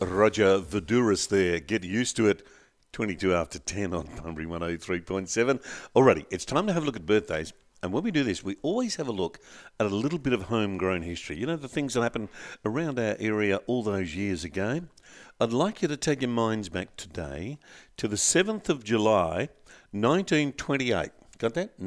Roger Voudouris there. Get used to it. 22 after 10 on Bunbury 103.7. Alrighty, it's time to have a look at birthdays. And when we do this, we always have a look at a little bit of homegrown history. You know, the things that happened around our area all those years ago. I'd like you to take your minds back today to the 7th of July, 1928. Got that?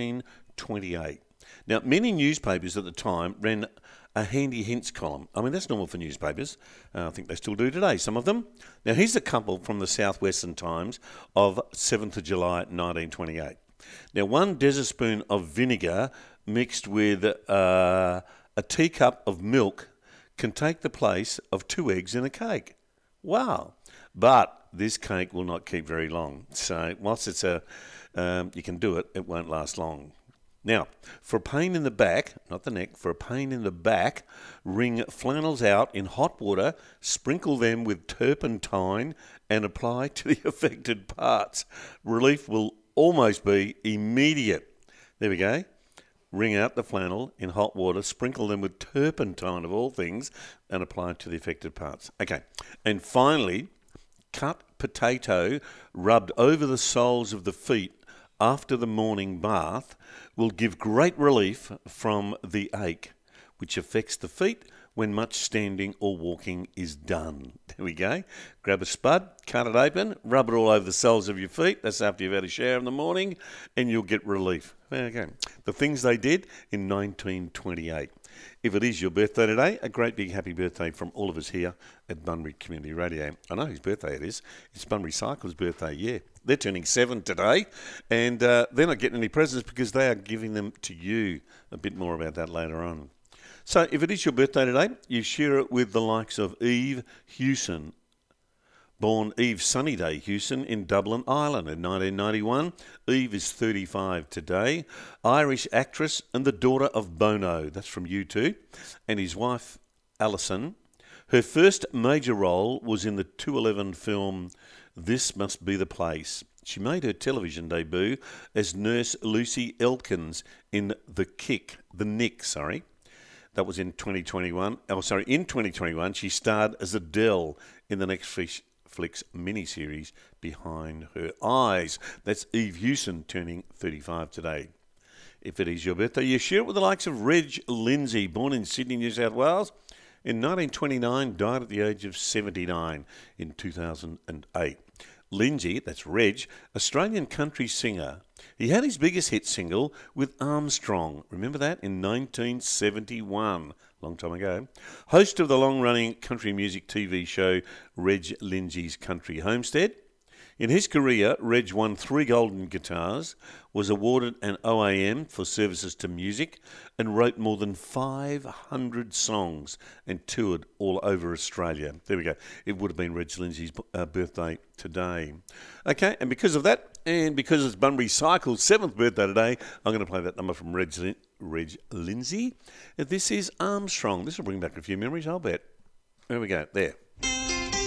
1928. Now, many newspapers at the time ran a handy hints column. I mean, that's normal for newspapers. I think they still do today, some of them. Now, here's a couple from the Southwestern Times of 7th of July, 1928. Now, 1 dessertspoon of vinegar mixed with a teacup of milk can take the place of 2 eggs in a cake. Wow. But this cake will not keep very long. So whilst it's you can do it, it won't last long. Now, for a pain in the back, not the neck, for a pain in the back, wring flannels out in hot water, sprinkle them with turpentine and apply to the affected parts. Relief will almost be immediate. There we go. Wring out the flannel in hot water, sprinkle them with turpentine of all things, and apply it to the affected parts. Okay. And finally, cut potato rubbed over the soles of the feet after the morning bath will give great relief from the ache, which affects the feet when much standing or walking is done. There we go. Grab a spud, cut it open, rub it all over the soles of your feet. That's after you've had a shower in the morning, and you'll get relief. Okay. The things they did in 1928. If it is your birthday today, a great big happy birthday from all of us here at Bunbury Community Radio. I know whose birthday it is. It's Bunbury Cycle's birthday, yeah. They're turning 7 today, and they're not getting any presents because they are giving them to you. A bit more about that later on. So if it is your birthday today, you share it with the likes of Eve Hewson. Born Eve Sunnyday Hewson in Dublin, Ireland in 1991. Eve is 35 today. Irish actress and the daughter of Bono. That's from U2. And his wife, Alison. Her first major role was in the 2011 film This Must Be the Place. She made her television debut as nurse Lucy Elkins in The Nick. That was in 2021. In 2021, she starred as Adele in the Netflix miniseries Behind Her Eyes. That's Eve Hewson turning 35 today. If it is your birthday, you share it with the likes of Reg Lindsay, born in Sydney, New South Wales. In 1929, died at the age of 79 in 2008. Lindsay, that's Reg, Australian country singer. He had his biggest hit single with Armstrong. Remember that? In 1971. Long time ago. Host of the long-running country music TV show Reg Lindsay's Country Homestead. In his career, Reg won 3 golden guitars, was awarded an OAM for services to music, and wrote more than 500 songs and toured all over Australia. There we go. It would have been Reg Lindsay's birthday today. Okay, and because of that, and because it's Bunbury Cycle's 7th birthday today, I'm going to play that number from Reg Lindsay. This is Armstrong. This will bring back a few memories, I'll bet. There we go. There.